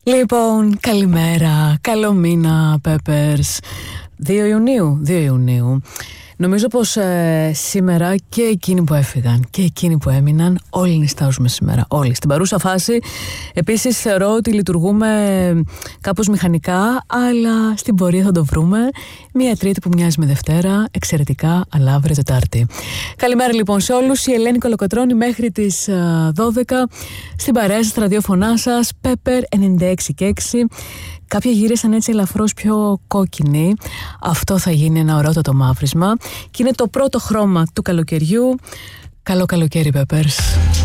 Λοιπόν, καλημέρα, καλό μήνα, Peppers. 2 Ιουνίου. Νομίζω πως σήμερα και εκείνοι που έφυγαν και εκείνοι που έμειναν, όλοι νηστάζουμε σήμερα. Όλοι. Στην παρούσα φάση, επίσης θεωρώ ότι λειτουργούμε κάπως μηχανικά, αλλά στην πορεία θα το βρούμε. Μία Τρίτη που μοιάζει με Δευτέρα, εξαιρετικά, αλλά αύριο Τετάρτη. Καλημέρα λοιπόν σε όλους. Η Ελένη Κολοκοτρώνη μέχρι τις 12 στην παρέα σας, στα ραδιόφωνά σας, Pepper 96 και 6. Κάποια γύρισαν έτσι ελαφρώς πιο κόκκινοι. Αυτό θα γίνει ένα ωραιότατο μαύρισμα. Και είναι το πρώτο χρώμα του καλοκαιριού. Καλό καλοκαίρι, Peppers.